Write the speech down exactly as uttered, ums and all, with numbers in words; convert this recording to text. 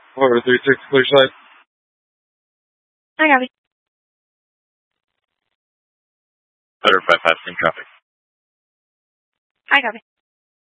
Over three six, clear side. I got it. Better five five, same traffic. I got it.